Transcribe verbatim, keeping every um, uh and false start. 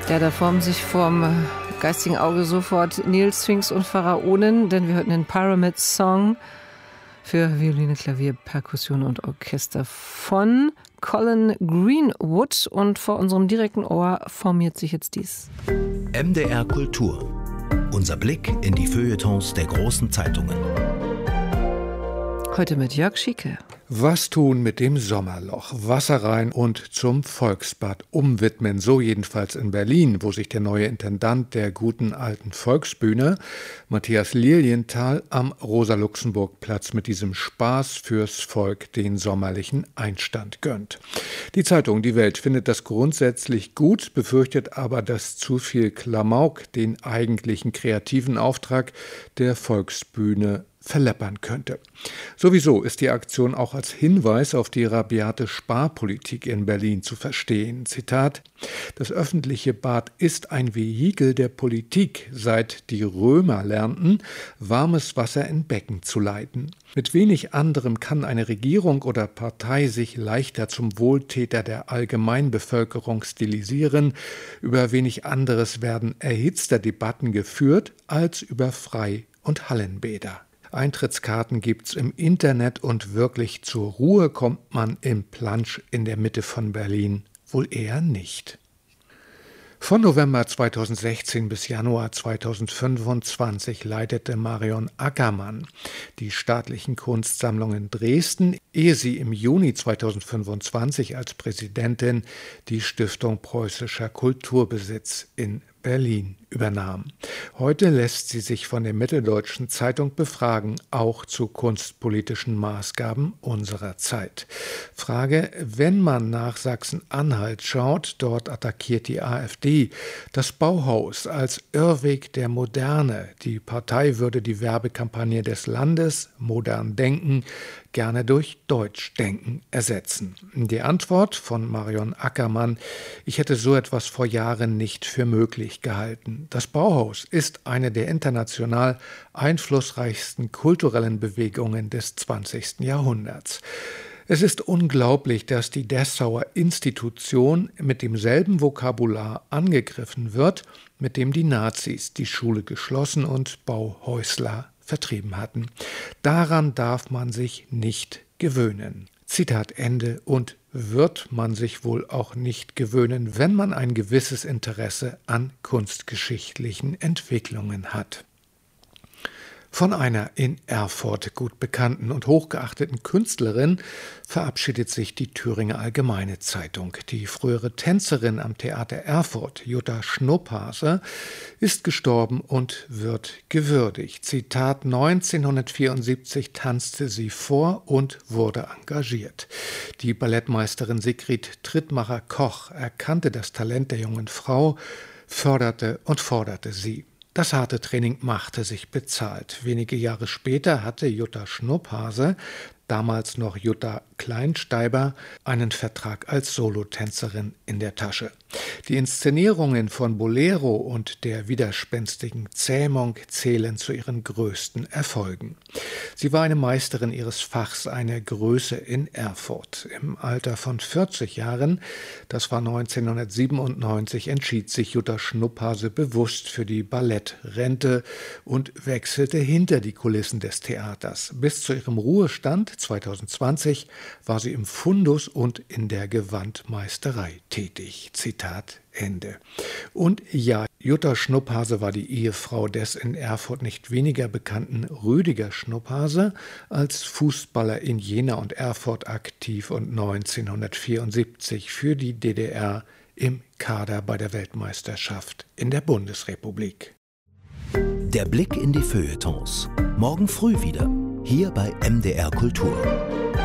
Ja, da formen sich vorm geistigen Auge sofort Nils, Sphinx und Pharaonen, denn wir hörten den Pyramid Song für Violine, Klavier, Perkussion und Orchester von Colin Greenwood. Und vor unserem direkten Ohr formiert sich jetzt dies. M D R Kultur. Unser Blick in die Feuilletons der großen Zeitungen. Heute mit Jörg Schieke. Was tun mit dem Sommerloch? Wasser rein und zum Volksbad umwidmen. So jedenfalls in Berlin, wo sich der neue Intendant der guten alten Volksbühne, Matthias Lilienthal, am Rosa-Luxemburg-Platz mit diesem Spaß fürs Volk den sommerlichen Einstand gönnt. Die Zeitung Die Welt findet das grundsätzlich gut, befürchtet aber, dass zu viel Klamauk den eigentlichen kreativen Auftrag der Volksbühne verleppern könnte. Sowieso ist die Aktion auch als Hinweis auf die rabiate Sparpolitik in Berlin zu verstehen. Zitat: Das öffentliche Bad ist ein Vehikel der Politik, seit die Römer lernten, warmes Wasser in Becken zu leiten. Mit wenig anderem kann eine Regierung oder Partei sich leichter zum Wohltäter der Allgemeinbevölkerung stilisieren. Über wenig anderes werden erhitzter Debatten geführt als über Frei- und Hallenbäder. Eintrittskarten gibt's im Internet und wirklich zur Ruhe kommt man im Plansch in der Mitte von Berlin wohl eher nicht. Von November zweitausendsechzehn bis Januar zweitausendfünfundzwanzig leitete Marion Ackermann die staatlichen Kunstsammlungen Dresden, ehe sie im Juni zweitausendfünfundzwanzig als Präsidentin die Stiftung Preußischer Kulturbesitz in Berlin übernahm. Heute lässt sie sich von der Mitteldeutschen Zeitung befragen, auch zu kunstpolitischen Maßgaben unserer Zeit. Frage: Wenn man nach Sachsen-Anhalt schaut, dort attackiert die AfD das Bauhaus als Irrweg der Moderne. Die Partei würde die Werbekampagne des Landes Modern Denken gerne durch Deutschdenken ersetzen. Die Antwort von Marion Ackermann: Ich hätte so etwas vor Jahren nicht für möglich gehalten. Das Bauhaus ist eine der international einflussreichsten kulturellen Bewegungen des zwanzigsten Jahrhunderts. Es ist unglaublich, dass die Dessauer Institution mit demselben Vokabular angegriffen wird, mit dem die Nazis die Schule geschlossen und Bauhäusler vertrieben hatten. Daran darf man sich nicht gewöhnen. Zitat Ende. Und wird man sich wohl auch nicht gewöhnen, wenn man ein gewisses Interesse an kunstgeschichtlichen Entwicklungen hat. Von einer in Erfurt gut bekannten und hochgeachteten Künstlerin verabschiedet sich die Thüringer Allgemeine Zeitung. Die frühere Tänzerin am Theater Erfurt, Jutta Schnupphase, ist gestorben und wird gewürdigt. Zitat: neunzehnhundertvierundsiebzig tanzte sie vor und wurde engagiert. Die Ballettmeisterin Sigrid Trittmacher-Koch erkannte das Talent der jungen Frau, förderte und forderte sie. Das harte Training machte sich bezahlt. Wenige Jahre später hatte Jutta Schnupphase, damals noch Jutta Kleinsteiber, einen Vertrag als Solotänzerin in der Tasche. Die Inszenierungen von Bolero und der widerspenstigen Zähmung zählen zu ihren größten Erfolgen. Sie war eine Meisterin ihres Fachs, eine Größe in Erfurt. Im Alter von vierzig Jahren, das war neunzehnhundertsiebenundneunzig, entschied sich Jutta Schnupphase bewusst für die Ballettrente und wechselte hinter die Kulissen des Theaters. Bis zu ihrem Ruhestand zweitausendzwanzig war sie im Fundus und in der Gewandmeisterei tätig. Zitat Ende. Und ja, Jutta Schnupphase war die Ehefrau des in Erfurt nicht weniger bekannten Rüdiger Schnupphase, als Fußballer in Jena und Erfurt aktiv und neunzehnhundertvierundsiebzig für die D D R im Kader bei der Weltmeisterschaft in der Bundesrepublik. Der Blick in die Feuilletons. Morgen früh wieder, hier bei M D R Kultur.